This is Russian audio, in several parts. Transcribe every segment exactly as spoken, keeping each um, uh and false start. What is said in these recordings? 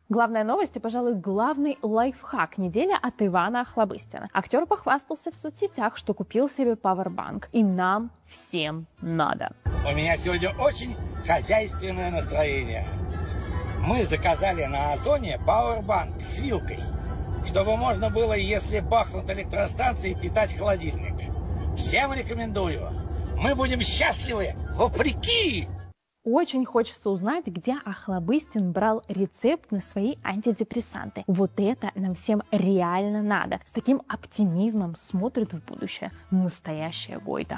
Главная новость и, пожалуй, главный лайфхак недели от Ивана Охлобыстина. Актер похвастался в соцсетях, что купил себе пауэрбанк. И нам всем надо. У меня сегодня очень хозяйственное настроение. Мы заказали на Озоне пауэрбанк с вилкой, чтобы можно было, если бахнут электростанции, питать холодильник. Всем рекомендую. Мы будем счастливы вопреки. Очень хочется узнать, где Охлобыстин брал рецепт на свои антидепрессанты. Вот это нам всем реально надо. С таким оптимизмом смотрит в будущее настоящая Гойда.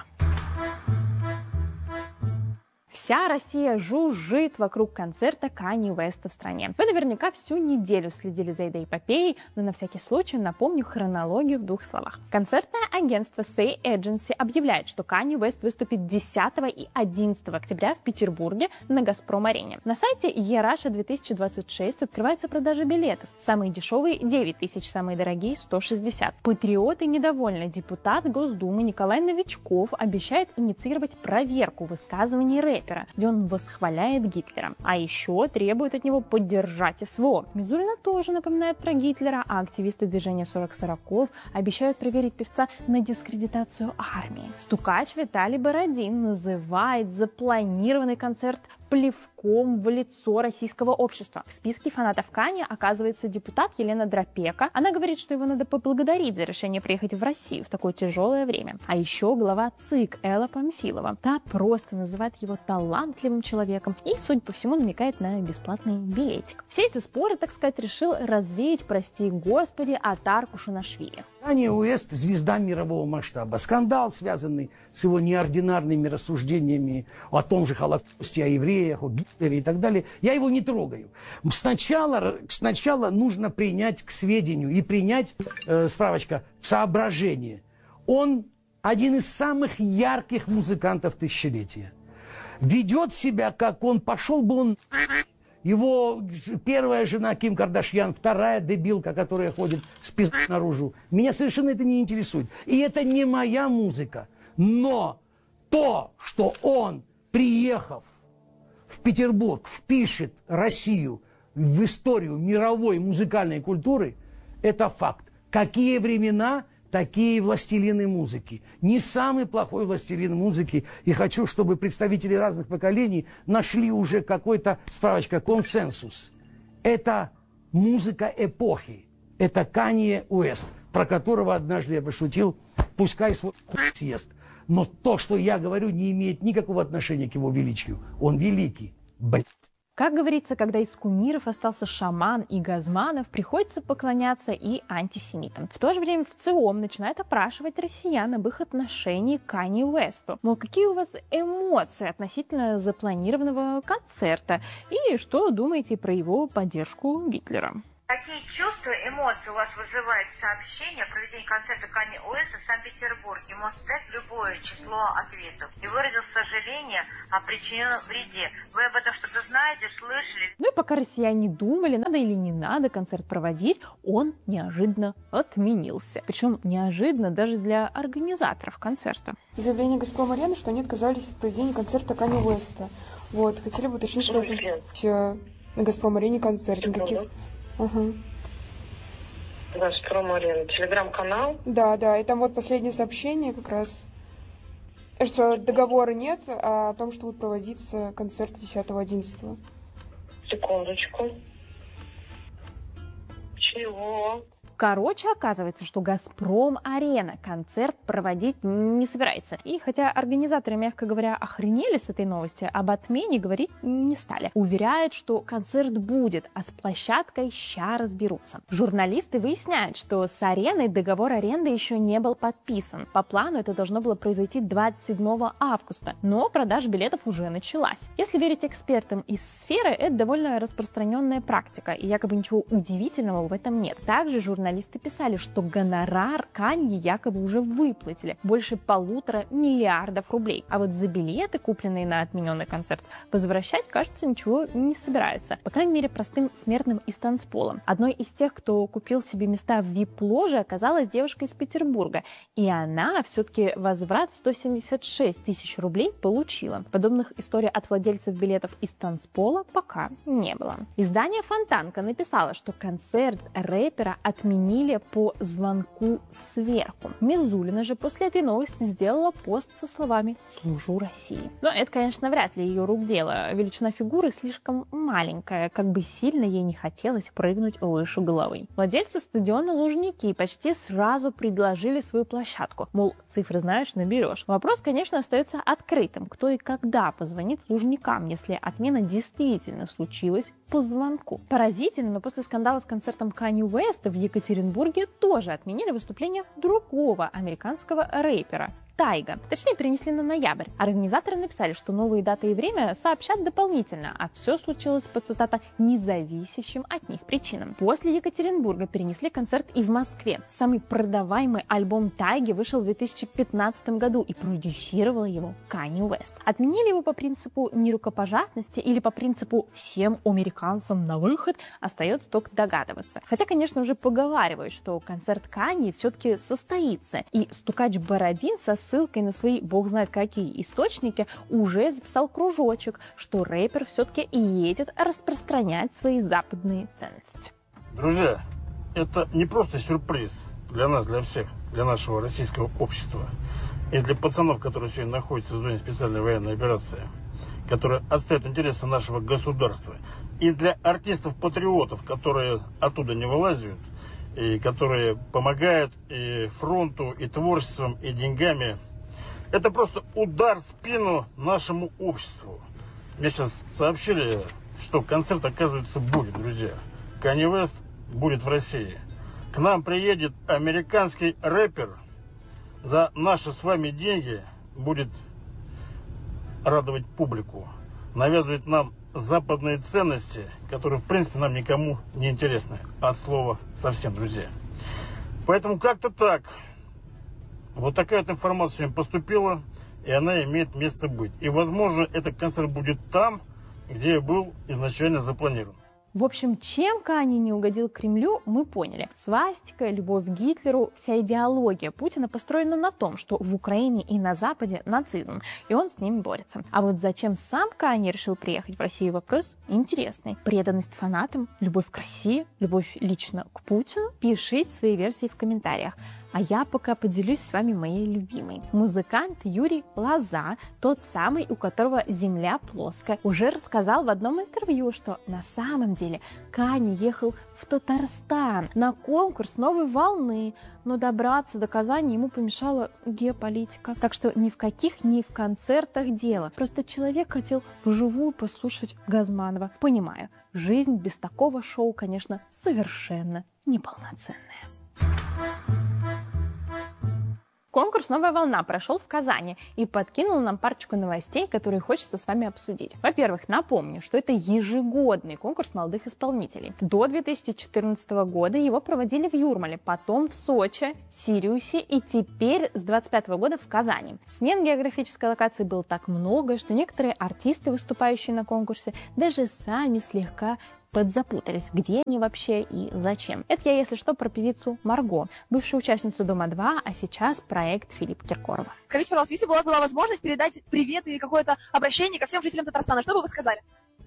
Вся Россия жужжит вокруг концерта Канье Уэста в стране. Вы наверняка всю неделю следили за этой эпопеей, но на всякий случай напомню хронологию в двух словах. Концертное агентство Say Agency объявляет, что Канье Уэст выступит десятого и одиннадцатого октября в Петербурге на Газпром-арене. На сайте E-Russia две тысячи двадцать шесть открывается продажа билетов. Самые дешевые – девять тысяч, самые дорогие – сто шестьдесят. Патриоты недовольны. Депутат Госдумы Николай Новичков обещает инициировать проверку высказываний рэпера, где он восхваляет Гитлера. А еще требует от него поддержать СВО. Мизулина тоже напоминает про Гитлера, а активисты движения сорок сороков обещают проверить певца на дискредитацию армии. Стукач Виталий Бородин называет запланированный концерт плевком в лицо российского общества. В списке фанатов Канье оказывается депутат Елена Дропека. Она говорит, что его надо поблагодарить за решение приехать в Россию в такое тяжелое время. А еще глава ЦИК Элла Памфилова. Та просто называет его талантливым человеком и, судя по всему, намекает на бесплатный билетик. Все эти споры, так сказать, решил развеять, прости господи, Атар Кушанашвили. Канье Уэст – звезда мирового масштаба. Скандал, связанный с его неординарными рассуждениями о том же Холокосте, о евреях, о Гитлере и так далее, я его не трогаю. Сначала, сначала нужно принять к сведению и принять, э, справочка, в соображение. Он один из самых ярких музыкантов тысячелетия. Ведет себя, как он пошел бы он... Его первая жена Ким Кардашьян, вторая дебилка, которая ходит с пиздой наружу. Меня совершенно это не интересует. И это не моя музыка. Но то, что он, приехав в Петербург, впишет Россию в историю мировой музыкальной культуры, это факт. Какие времена, такие властелины музыки. Не самый плохой властелин музыки. И хочу, чтобы представители разных поколений нашли уже какой-то, справочка, консенсус. Это музыка эпохи. Это Канье Уэст, про которого однажды я пошутил, пускай свой съест. Но то, что я говорю, не имеет никакого отношения к его величию. Он великий. Блядь. Как говорится, когда из кумиров остался шаман и Газманов, приходится поклоняться и антисемитам. В то же время ВЦИОМ начинает опрашивать россиян об их отношении к Канье Уэсту. Мол, какие у вас эмоции относительно запланированного концерта и что думаете про его поддержку Гитлера? Какие чувства, эмоции у вас вызывает сообщение о проведении концерта Канье Уэста в Санкт-Петербурге? Можете дать любое число ответов. И выразил сожаление о причиненном вреде. Вы об этом что-то знаете, слышали? Ну и пока россияне думали, надо или не надо концерт проводить, он неожиданно отменился. Причем неожиданно даже для организаторов концерта. Заявление Газпром-арены, что они отказались от проведения концерта Канье Уэста. Вот, хотели бы уточнить, что это на Газпром-арене концерт. Никаких... Ага. Газпром-арена. Телеграм-канал? Да, да. И там вот последнее сообщение как раз, что договора нет, а о том, что будет проводиться концерт десятого-одиннадцатого. Секундочку. Чего? Короче, оказывается, что Газпром-арена концерт проводить не собирается. И хотя организаторы, мягко говоря, охренели с этой новости, об отмене говорить не стали. Уверяют, что концерт будет, а с площадкой ща разберутся. Журналисты выясняют, что с ареной договор аренды еще не был подписан. По плану это должно было произойти двадцать седьмого августа, но продажа билетов уже началась. Если верить экспертам из сферы, это довольно распространенная практика, и якобы ничего удивительного в этом нет. Также журналисты журналисты писали, что гонорар Канье якобы уже выплатили. Больше полутора миллиардов рублей. А вот за билеты, купленные на отмененный концерт, возвращать, кажется, ничего не собираются. По крайней мере, простым смертным из танцпола. Одной из тех, кто купил себе места в ви ай пи-ложе, оказалась девушка из Петербурга. И она все-таки возврат в сто семьдесят шесть тысяч рублей получила. Подобных историй от владельцев билетов из танцпола пока не было. Издание «Фонтанка» написало, что концерт рэпера отменили по звонку сверху. Мизулина же после этой новости сделала пост со словами «Служу России». Но это, конечно, вряд ли ее рук дело. Величина фигуры слишком маленькая, как бы сильно ей не хотелось прыгнуть выше головы. Владельцы стадиона Лужники почти сразу предложили свою площадку. Мол, цифры знаешь, наберешь. Вопрос, конечно, остается открытым. Кто и когда позвонит Лужникам, если отмена действительно случилась по звонку? Поразительно, но после скандала с концертом Канье Уэста в Екатеринбурге тоже отменили выступление другого американского рэпера. Тайга. Точнее, перенесли на ноябрь. Организаторы написали, что новые даты и время сообщат дополнительно, а все случилось по, цитата, независящим от них причинам. После Екатеринбурга перенесли концерт и в Москве. Самый продаваемый альбом Тайги вышел в две тысячи пятнадцатом году и продюсировал его Канье Уэст. Отменили его по принципу нерукопожатности или по принципу «всем американцам на выход», остается только догадываться. Хотя, конечно, уже поговаривают, что концерт Канье все-таки состоится, и стукач Бородин со ссылкой на свои бог знает какие источники уже записал кружочек, что рэпер все-таки едет распространять свои западные ценности. Друзья, это не просто сюрприз для нас, для всех, для нашего российского общества и для пацанов, которые сегодня находятся в зоне специальной военной операции, которые отстаивают интересы нашего государства, и для артистов-патриотов, которые оттуда не вылазят, и которые помогают и фронту, и творчеством, и деньгами. Это просто удар в спину нашему обществу. Мне сейчас сообщили, что концерт, оказывается, будет, друзья. Канье Уэст будет в России. К нам приедет американский рэпер, за наши с вами деньги будет радовать публику, навязывать нам западные ценности, которые, в принципе, нам никому не интересны. От слова совсем, друзья. Поэтому как-то так. Вот такая вот информация им поступила, и она имеет место быть. И, возможно, этот концерт будет там, где был изначально запланирован. В общем, чем Канье не угодил Кремлю, мы поняли. Свастика, любовь к Гитлеру, вся идеология Путина построена на том, что в Украине и на Западе нацизм, и он с ними борется. А вот зачем сам Канье решил приехать в Россию, вопрос интересный. Преданность фанатам, любовь к России, любовь лично к Путину? Пишите свои версии в комментариях. А я пока поделюсь с вами моей любимой. Музыкант Юрий Лоза, тот самый, у которого земля плоская, уже рассказал в одном интервью, что на самом деле Канье ехал в Татарстан на конкурс новой волны, но добраться до Казани ему помешала геополитика. Так что ни в каких, ни в концертах дело. Просто человек хотел вживую послушать Газманова. Понимаю, жизнь без такого шоу, конечно, совершенно неполноценная. Конкурс «Новая волна» прошел в Казани и подкинул нам парочку новостей, которые хочется с вами обсудить. Во-первых, напомню, что это ежегодный конкурс молодых исполнителей. До две тысячи четырнадцатого года его проводили в Юрмале, потом в Сочи, Сириусе и теперь с двадцать пятого года в Казани. Смен географической локации было так много, что некоторые артисты, выступающие на конкурсе, даже сами слегка подзапутались, где они вообще и зачем. Это я, если что, про певицу Марго, бывшую участницу «Дома-два», а сейчас проект Филиппа Киркорова. Скажите, пожалуйста, если бы у вас была возможность передать привет или какое-то обращение ко всем жителям Татарстана, что бы вы сказали?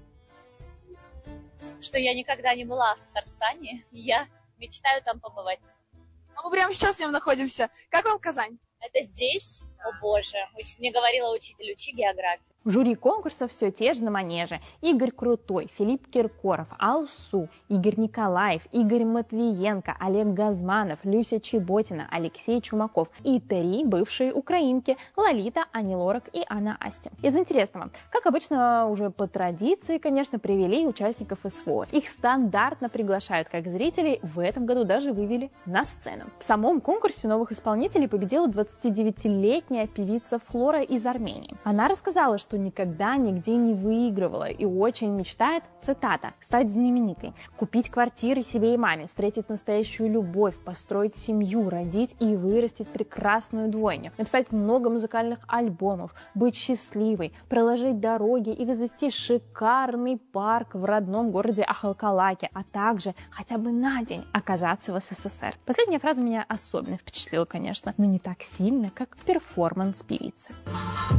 Что я никогда не была в Татарстане, и я мечтаю там побывать. А мы прямо сейчас в нем находимся. Как вам Казань? Это здесь? О боже, мне говорила учитель, учи географию. В жюри конкурса все те же на манеже. Игорь Крутой, Филипп Киркоров, Алсу, Игорь Николаев, Игорь Матвиенко, Олег Газманов, Люся Чеботина, Алексей Чумаков и три бывшие украинки Лолита, Ани Лорак и Анна Асти. Из интересного, как обычно, уже по традиции, конечно, привели участников СВО. Их стандартно приглашают как зрителей, в этом году даже вывели на сцену. В самом конкурсе новых исполнителей победила двадцатидевятилетняя певица Флора из Армении. Она рассказала, что что никогда нигде не выигрывала и очень мечтает, цитата, стать знаменитой, купить квартиры себе и маме, встретить настоящую любовь, построить семью, родить и вырастить прекрасную двойню, написать много музыкальных альбомов, быть счастливой, проложить дороги и возвести шикарный парк в родном городе Ахалкалаке, а также хотя бы на день оказаться в СССР. Последняя фраза меня особенно впечатлила, конечно, но не так сильно, как перформанс певицы.